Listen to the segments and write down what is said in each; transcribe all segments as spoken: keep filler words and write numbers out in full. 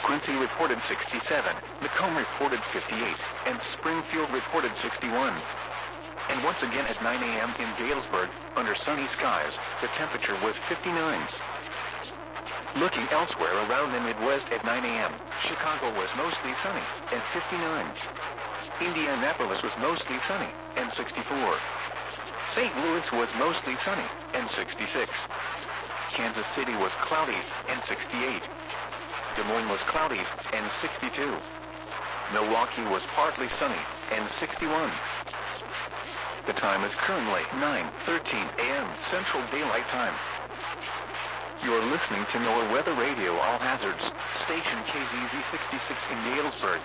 Quincy reported sixty-seven, Macomb reported fifty-eight, and Springfield reported sixty-one. And once again at nine a m in Galesburg, under sunny skies, the temperature was fifty-nine. Looking elsewhere around the Midwest at nine a m, Chicago was mostly sunny, and fifty-nine. Indianapolis was mostly sunny, and sixty-four. Saint Louis was mostly sunny, and sixty-six. Kansas City was cloudy, and sixty-eight. Des Moines was cloudy, and sixty-two. Milwaukee was partly sunny, and sixty-one. The time is currently nine thirteen a m Central Daylight Time. You're listening to NOAA Weather Radio All Hazards, station K Z Z sixty-six in Galesburg.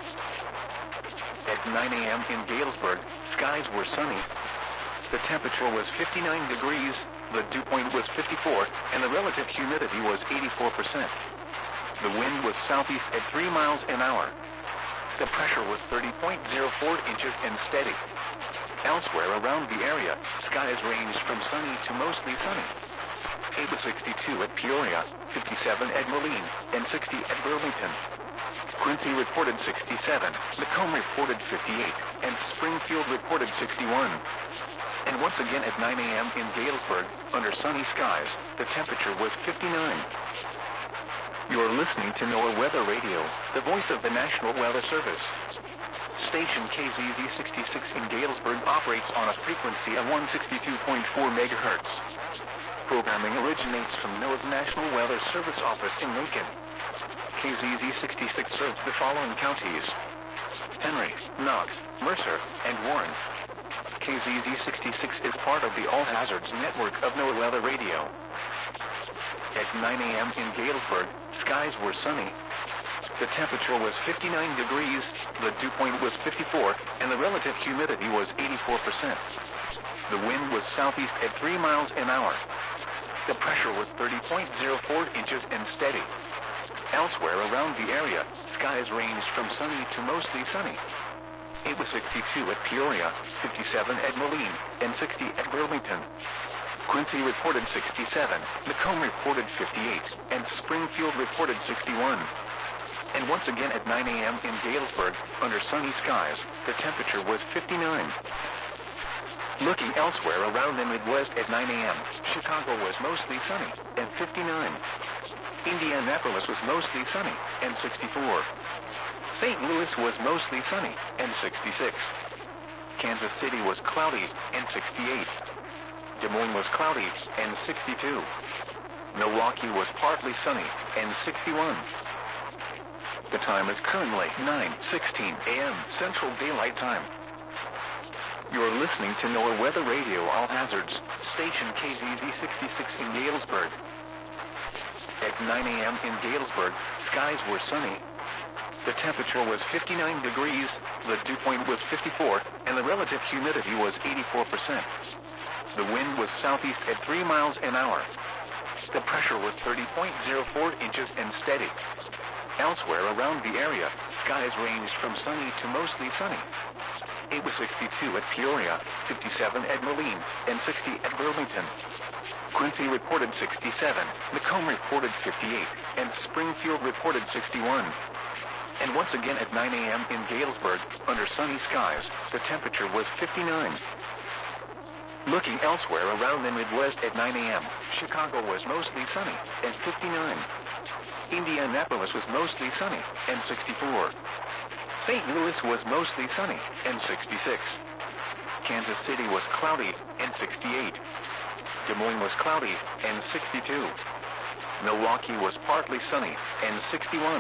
At nine a m in Galesburg, skies were sunny. The temperature was fifty-nine degrees, the dew point was fifty-four, and the relative humidity was eighty-four percent. The wind was southeast at three miles an hour. The pressure was thirty point zero four inches and steady. Elsewhere around the area, skies ranged from sunny to mostly sunny. It was sixty-two at Peoria, fifty-seven at Moline, and sixty at Burlington. Quincy reported sixty-seven, Macomb reported fifty-eight, and Springfield reported sixty-one. And once again at nine a m in Galesburg, under sunny skies, the temperature was fifty-nine. You're listening to NOAA Weather Radio, the voice of the National Weather Service. Station K Z Z sixty-six in Galesburg operates on a frequency of one sixty-two point four megahertz. Programming originates from NOAA's National Weather Service office in Lincoln. K Z Z sixty-six serves the following counties: Henry, Knox, Mercer, and Warren. K Z Z sixty-six is part of the All Hazards network of NOAA Weather Radio. At nine a m in Galesburg, skies were sunny. The temperature was fifty-nine degrees, the dew point was fifty-four, and the relative humidity was eighty-four percent. The wind was southeast at three miles an hour. The pressure was thirty point zero four inches and steady. Elsewhere around the area, skies ranged from sunny to mostly sunny. It was sixty-two at Peoria, fifty-seven at Moline, and sixty at Burlington. Quincy reported sixty-seven, Macomb reported fifty-eight, and Springfield reported sixty-one. And once again at nine a m in Galesburg, under sunny skies, the temperature was fifty-nine. Looking elsewhere around the Midwest at nine a m, Chicago was mostly sunny, and fifty-nine. Indianapolis was mostly sunny, and sixty-four. Saint Louis was mostly sunny, and sixty-six. Kansas City was cloudy, and sixty-eight. Des Moines was cloudy, and sixty-two. Milwaukee was partly sunny, and sixty-one. The time is currently nine sixteen a m Central Daylight Time. You're listening to NOAA Weather Radio All Hazards, station K Z Z sixty-six in Galesburg. At nine a m in Galesburg, skies were sunny. The temperature was fifty-nine degrees, the dew point was fifty-four, and the relative humidity was eighty-four percent. The wind was southeast at three miles an hour. The pressure was thirty point zero four inches and steady. Elsewhere around the area, skies ranged from sunny to mostly sunny. It was sixty-two at Peoria, fifty-seven at Moline, and sixty at Burlington. Quincy reported sixty-seven, Macomb reported fifty-eight, and Springfield reported sixty-one. And once again at nine a m in Galesburg, under sunny skies, the temperature was fifty-nine. Looking elsewhere around the Midwest at nine a m, Chicago was mostly sunny, and fifty-nine. Indianapolis was mostly sunny, and sixty-four. Saint Louis was mostly sunny, and sixty-six. Kansas City was cloudy, and sixty-eight. Des Moines was cloudy, and sixty-two. Milwaukee was partly sunny, and sixty-one.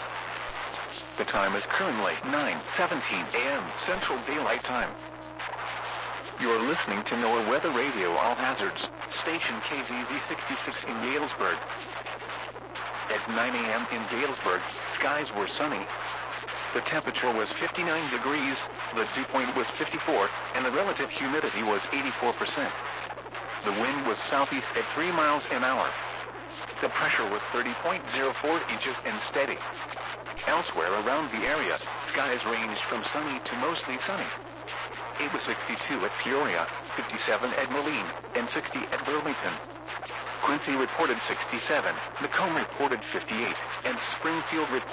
The time is currently nine seventeen a m Central Daylight Time. You're listening to NOAA Weather Radio All Hazards, station K Z Z sixty-six in Galesburg. At nine a m in Galesburg, skies were sunny. The temperature was fifty-nine degrees, the dew point was fifty-four, and the relative humidity was eighty-four percent. The wind was southeast at three miles an hour. The pressure was thirty point zero four inches and steady. Elsewhere around the area, skies ranged from sunny to mostly sunny. It was sixty-two at Peoria, fifty-seven at Moline, and sixty at Burlington. Quincy reported sixty-seven, Macomb reported fifty-eight, and Springfield reported